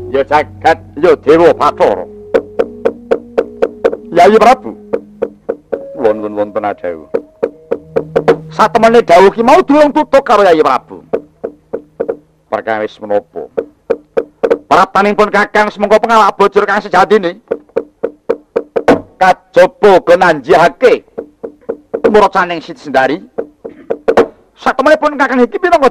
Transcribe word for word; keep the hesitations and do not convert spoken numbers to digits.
Ya jagat ya Dewa Bathara. Yayi Prabu. Wonten wonten adhawu. Satemene dawuh ki mau durung tutuk karo Yayi Prabu. Perkawis menapa? Praptanipun Kakang semengko pengawak bojor kang sejatine. Kajaba kenanjihake muracaning Siti Sendari. Satemenipun Kakang iki pinangka